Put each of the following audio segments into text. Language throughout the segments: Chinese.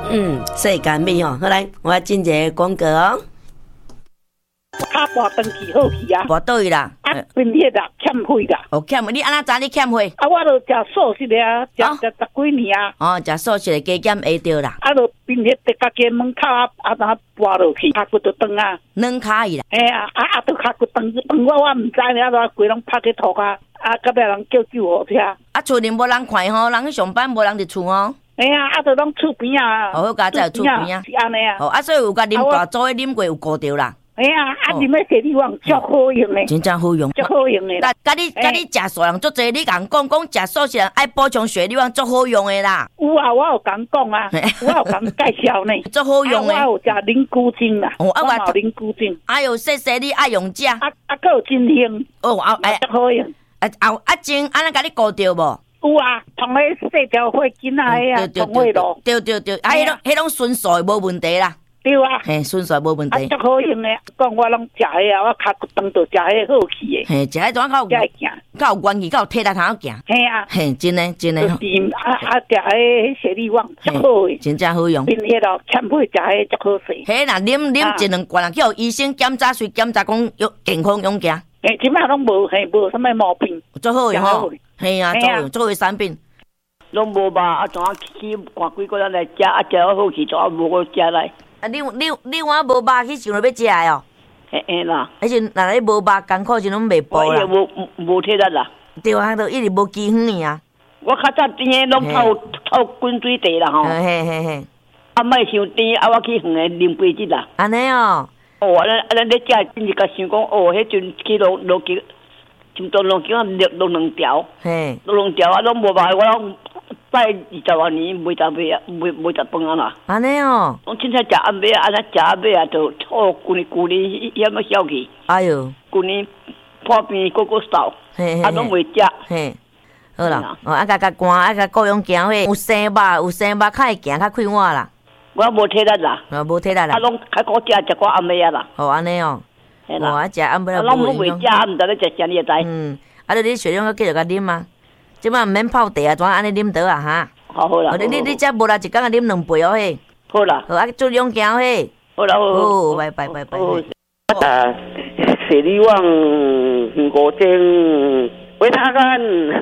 世间美哦。好来，我进一个广告哦。 卡跋登去好去啊！ 跋倒去啦？ 冰迄啦，欠费啦。 哦，欠你安怎知你欠费？ 我著食素食的啊，食10几年啊。 哦，食素食的加减会着啦。 著冰迄直甲家门口哪跋落去，脚骨就断啊。 软骹伊啦。 著脚骨断，我毋知呢，规拢拍去涂骹，隔壁人叫救护车。 厝里无人看吼，人去上班，无人伫厝吼。 著拢厝边啊。 好家在厝边啊。 是安尼啊。 所以有甲啉大组的啉过有顾着啦。 啉迄雪里旺足好用的， 真正好用， 足好用的。 甲你食素人足济，你共讲食素食人爱补充雪里旺足好用的啦。 有啊，我有讲讲啊，我有讲介绍呢， 足好用的。 我有食灵菇精啦，我有灵菇精。 哎呦，细细你爱用食。 还有金香。足好用。 精安尼甲你顾着无？ 有啊，同迄细条花茎啊，同花咯。对， 迄种纯素无问题啦。 对啊， 纯素无问题。 足好用的，讲我拢食迄啊，我脚骨断就食迄好去的。 食迄种较有元气，较有体力通行。真的。 食迄雪里旺足好的， 真正好用。 冰迄咯，欠费食迄足好势。 迄若啉一两罐啊，叫医生检查讲健康勇行。 即摆拢无啥物毛病， 足好用吼。足好产品。 拢无吧，怎去看几个人来食，食好去，怎无我食来。 你我无肉去想着要食的哦。 啦。 而且若你无肉艰苦时拢袂饱啦。 无体力啦。 对啊，都一直无饥荒尔。 我较早甜的拢透滚水茶啦吼。莫伤甜，我去远的啉杯子啦。 安尼哦。 咱咧食，真是甲想讲，迄阵去落去，差不多落去落2条。落2条啊，拢无肉，我拢。在20多年没食饭啊啦。 安尼哦。 我凊彩食暗暝啊，安尼食暗暝啊，就旧年遐么小气。 哎呦。 旧年破病个扫，拢袂食。 好啦，甲寒，甲各样行迄有生肉，较会行，较快活啦。 我无体力啦。 无体力啦。 拢较好食个暗暝啊啦。 安尼哦。食暗暝拢袂食，毋知咧食啥你会知。 著你血量继续甲啉啊。即摆毋免泡茶啊，怎安尼啉倒啊哈？ 好啦。 你则无啦，一工啊啉2杯哦嘿。 好啦。 注量行嘿。 好啦。 好，拜。 雪里旺5斤，维他干。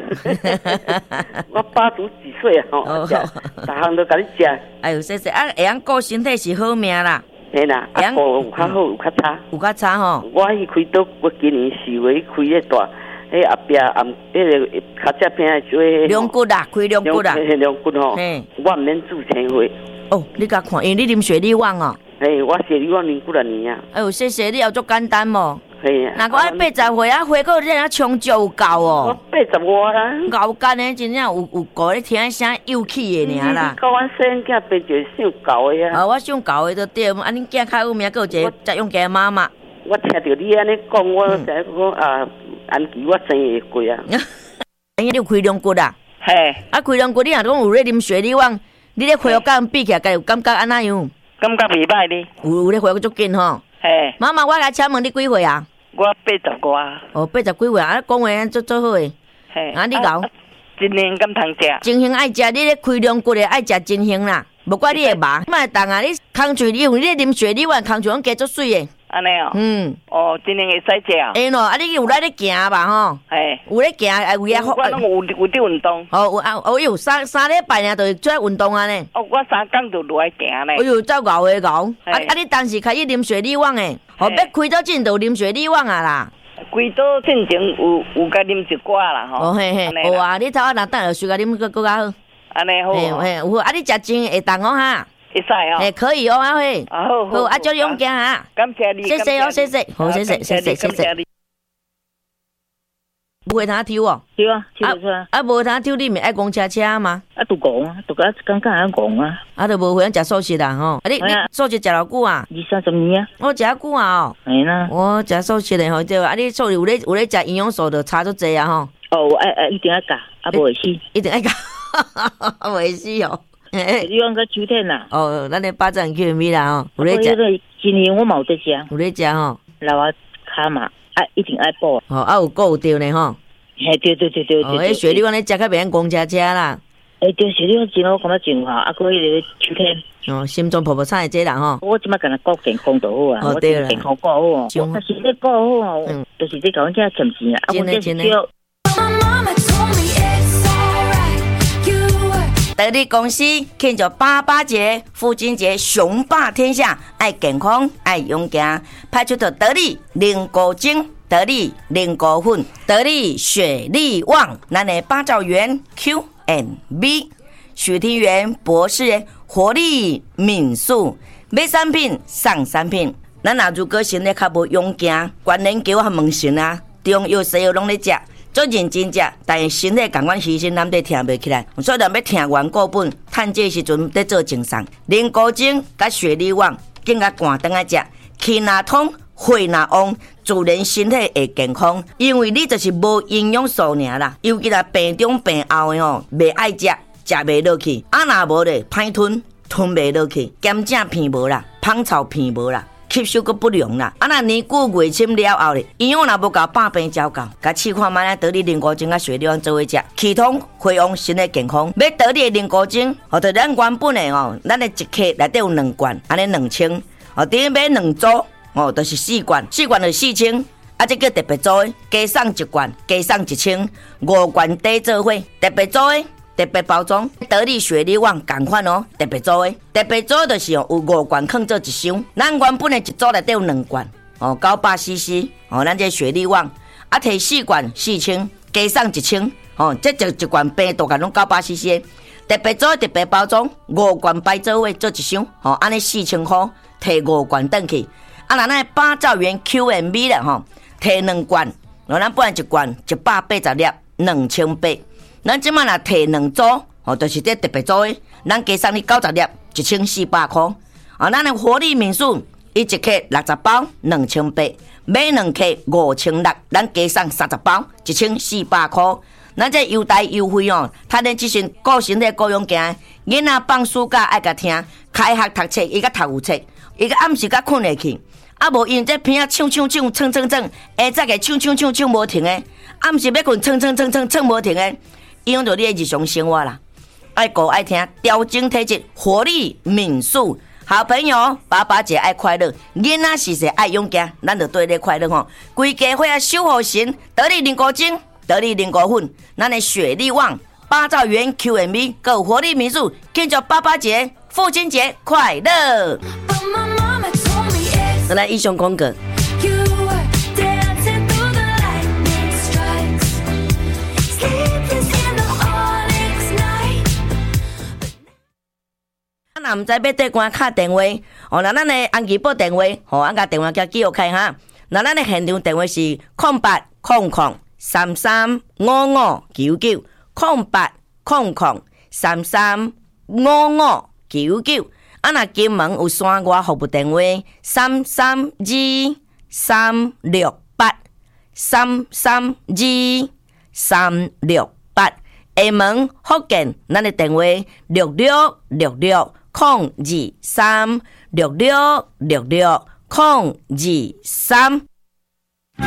我80几岁啊，逐项都甲你食。 哎呦，谢会晓顾身体是好命啦。 嘿啦，顾有较好，有较差。 有较差吼。 我去开刀，我今年4月开迄大。后壁迄个脚趾片做两骨啦，开两骨啦， 两骨吼。我毋免注钱费。 哦，你甲看，因为你啉雪里旺哦。 我雪里旺啉几年啊。 哎呦，谢你也足简单无？ 若我80岁花果你若冲足有够哦。 我80外啦。 够干的，真正有顾咧听声幼气的尔啦。 甲阮细囝变就想够的啊。 我想够的就对，恁囝较有命，佫有一个实用家妈妈。 我听着你安尼讲，我才讲安琪我生会过啊。 你有开两骨啦？开两骨，你若讲有咧啉雪里旺，你咧恢复甲比起来，有感觉安怎样？ 感觉袂歹哩。有咧恢复足紧吼。妈妈，我来请问你几岁啊？ 我80外。 80几岁啊？讲话足好诶。你讲。 真香敢通食？ 真香爱食，你咧开两骨诶爱食真香啦。无怪你会麻，莫动啊！你空嘴你咧啉雪里旺，空嘴拢加足水诶。 安尼哦。真香会使食啊。 咯，你有来咧行吧吼？有咧行，有遐。 我拢有伫运动。 有3礼拜尔就出来运动啊呢。 我3工就落来行咧。 哎呦，走牛的牛。你当时开始啉雪里旺诶，要开刀进就啉雪里旺啊啦。 开刀进前有甲啉一寡啦吼。 好啊，你头仔若等下随甲啉佫较好。 安尼好。 有你食真会动哦哈。 会使哦。 可以哦，嘿。好，祝你勇敢哈。 感谢你。 谢谢哦，谢谢。好，谢谢。无会通抽哦。 抽啊，抽出来。 无通抽，你咪爱讲车吗？ 都讲啊，都感觉爱讲啊。 都无会通食素食啦吼。你素食食偌久啊 ？20-30年啊。 我食遐久啊哦。 嘿啦。 我食素食的吼，对啊。你素有咧食营养素，就差足济啊吼。 一定要教，无会死。 一定要教，袂死哦。 你讲个秋天啦。 咱咧8站去米啦吼，有咧食。 今年我冇得食。 有咧食吼。 老啊卡嘛，一定爱补。 有顾有着呢吼。 对。 迄雪里旺咧食较袂用公车啦。 就是你真好，感觉真好，啊，佮迄个秋天。 哦，心中泡泡产的这人吼。 我即摆干那顾健康就好啊，我健康顾好哦，我身体顾好哦，就是你讲这欠钱啊，啊，我这是少。 得力公司庆祝88节、父亲节，雄霸天下，爱健康，爱勇敢，派出得力零果精、得力零果粉、得力雪力旺，咱的八兆元 Q&B， 许庭元博士活力敏素，买产品送产品。咱若如果身体较无勇敢，关联叫我问神啊，中药西药拢咧食。做认真食，但是身体感官牺牲，咱得听袂起来。所以咱要听完固本，趁这时阵得做精送。零古精甲雪力旺，更加寒顿来食，气若通，血若旺，自然身体会健康。因为你就是无营养素尔啦，尤其là病中病后的吼，袂爱食，食袂落去，啊若无咧，歹吞，吞袂落去，咸正片无啦，芳草片无啦。吸收阁不良啦，啊那年久月深了后咧，营养若无够，百病照到。甲试看卖咱得力零古精甲雪力旺做伙食，气通血旺，身体健康。要得力的零古精，或者咱原本的哦，咱的一克内底有2罐，安尼2000，哦，顶买2组，哦，就是4罐，4罐就4000，啊，这叫特别组的，加送1罐，加送1000，5罐底做伙，特别组的。特别包装，得力雪力旺同款哦，特别组的，特别组就是有5罐放做一箱，咱原本的一组内底有2罐哦，900cc 哦，咱这雪力旺啊，摕4罐4000，加送1000哦，这一罐冰大概拢900cc， 特别组特别包装，5罐摆做伙做一箱哦，安尼4000块，摕5罐转去，啊，那咱8兆元 Q&B 啦吼，摕2罐，咱本来1罐180粒，2800。咱即摆若摕2组，哦，就是这特别组的，咱加送你90粒，1400块。啊，咱的活力民宿，伊1克60包，2800，买2克5600，咱加送30包，1400块。咱这优待优惠哦，他咧即阵顾身体顾勇健，囡仔放暑假爱甲听，开学读册伊甲读有册，伊甲暗时甲困下去。啊，无因这片啊唱，下早个唱无停的，暗时要困唱无停的。影响到你的日常生活啦，爱顾爱听，调整体质，活力敏素。好朋友，爸爸节爱快乐，囡仔时时爱勇敢，咱就对你快乐吼。规家伙啊守护神，得力零古精，得力零古粉，咱的雪力旺8兆元 Q&B， 够活力民宿，庆祝爸爸节、父亲节快乐。再来以上广告。若毋知要对官敲电话，哦，那咱的安吉报电话，吼，俺甲电话叫记号开哈。那咱的现场电话是0800335599，0800335599。啊，若金门有山外服务电话332368，332368。厦门福建，咱的电话66660236660223。